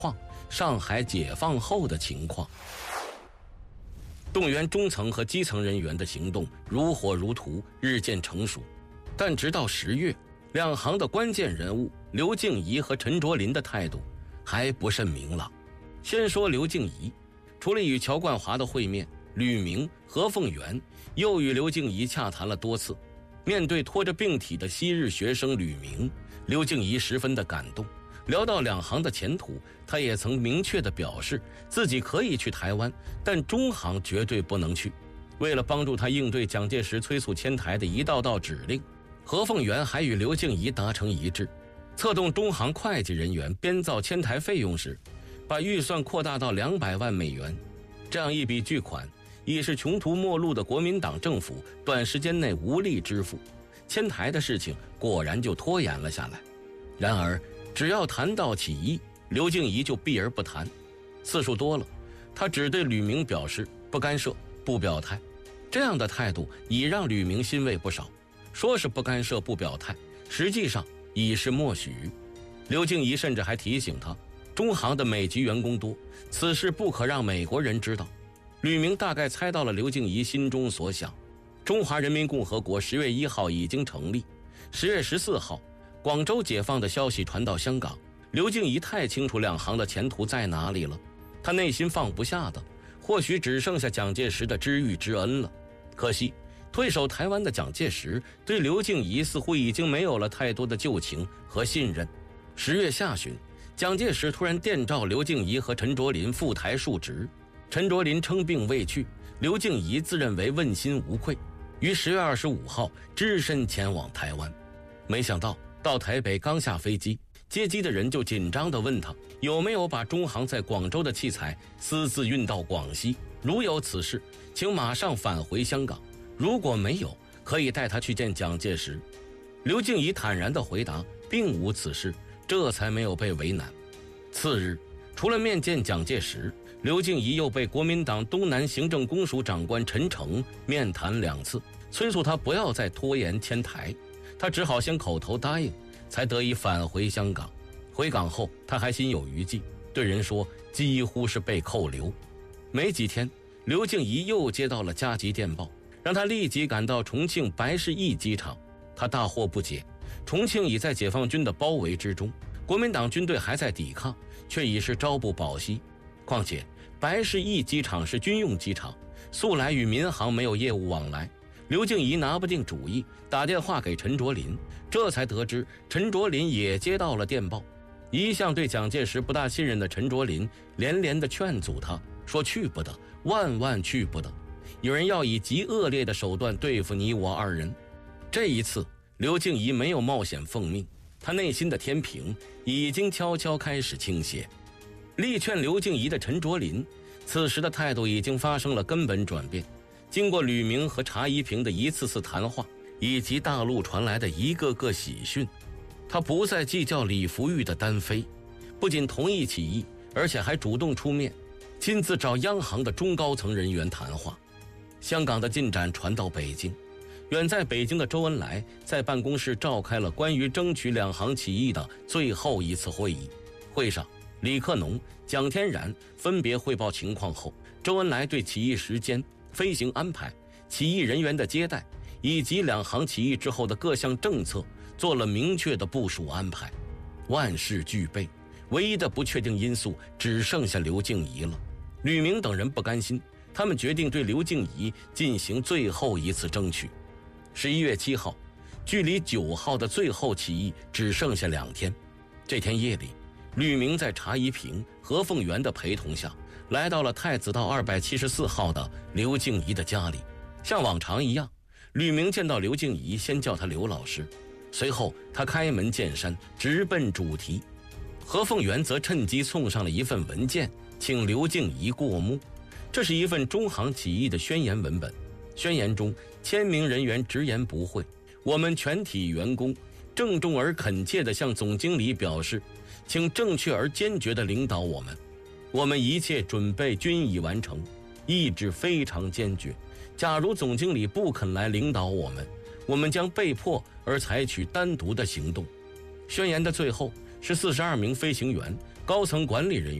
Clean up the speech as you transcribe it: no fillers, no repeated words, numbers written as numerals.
上海解放后的情况。动员中层和基层人员的行动如火如荼，日渐成熟。但直到10月，两行的关键人物刘静怡和陈卓林的态度还不甚明朗。先说刘静怡，除了与乔冠华的会面，吕明、何凤元又与刘静怡洽谈了多次。面对拖着病体的昔日学生吕明，刘静怡十分的感动。聊到两行的前途，他也曾明确地表示自己可以去台湾，但中行绝对不能去。为了帮助他应对蒋介石催促迁台的一道道指令，何凤元还与刘静怡达成一致，策动中行会计人员编造迁台费用时，把预算扩大到200万美元。这样一笔巨款已是穷途末路的国民党政府短时间内无力支付，迁台的事情果然就拖延了下来。然而只要谈到起义，刘静怡就避而不谈，次数多了，他只对吕明表示不干涉、不表态。这样的态度已让吕明欣慰不少，说是不干涉、不表态，实际上已是默许。刘静怡甚至还提醒他，中行的美籍员工多，此事不可让美国人知道。吕明大概猜到了刘静怡心中所想。中华人民共和国10月1号已经成立，10月14号广州解放的消息传到香港，刘静怡太清楚两行的前途在哪里了，他内心放不下的或许只剩下蒋介石的知遇之恩了。可惜退守台湾的蒋介石对刘静怡似乎已经没有了太多的旧情和信任。10月下旬，蒋介石突然电召刘静怡和陈卓林赴台述职。陈卓林称病未去，刘静怡自认为问心无愧，于10月25号只身前往台湾。没想到到台北刚下飞机，接机的人就紧张地问他有没有把中行在广州的器材私自运到广西，如有此事，请马上返回香港，如果没有，可以带他去见蒋介石。刘静怡坦然地回答并无此事，这才没有被为难。次日，除了面见蒋介石，刘静怡又被国民党东南行政公署长官陈诚面谈2次，催促他不要再拖延迁台。他只好先口头答应，才得以返回香港。回港后，他还心有余悸，对人说几乎是被扣留。没几天，刘静怡又接到了加急电报，让他立即赶到重庆白市驿机场。他大惑不解，重庆已在解放军的包围之中，国民党军队还在抵抗，却已是朝不保夕。况且白市驿机场是军用机场，素来与民航没有业务往来。刘静怡拿不定主意，打电话给陈卓林，这才得知陈卓林也接到了电报。一向对蒋介石不大信任的陈卓林连连地劝阻他，说去不得，万万去不得，有人要以极恶劣的手段对付你我2人。这一次刘静怡没有冒险奉命，他内心的天平已经悄悄开始倾斜。力劝刘静怡的陈卓林此时的态度已经发生了根本转变。经过吕明和查一平的一次次谈话，以及大陆传来的一个个喜讯，他不再计较李福玉的单飞，不仅同意起义，而且还主动出面，亲自找央行的中高层人员谈话。香港的进展传到北京，远在北京的周恩来在办公室召开了关于争取两行起义的最后一次会议。会上，李克农、蒋天然分别汇报情况后，周恩来对起义时间、飞行安排、起义人员的接待以及两行起义之后的各项政策做了明确的部署安排。万事俱备，唯一的不确定因素只剩下刘静怡了。吕明等人不甘心，他们决定对刘静怡进行最后一次争取。11月7号，距离9号的最后起义只剩下2天。这天夜里，吕明在查一平、何凤元的陪同下，来到了太子道274号的刘静怡的家里。像往常一样，吕明见到刘静怡，先叫他刘老师，随后他开门见山，直奔主题。何凤元则趁机送上了一份文件，请刘静怡过目。这是一份中行起义的宣言文本，宣言中签名人员直言不讳，我们全体员工郑重而恳切地向总经理表示，请正确而坚决地领导我们，我们一切准备均已完成，意志非常坚决。假如总经理不肯来领导我们，我们将被迫而采取单独的行动。宣言的最后是42名飞行员高层管理人员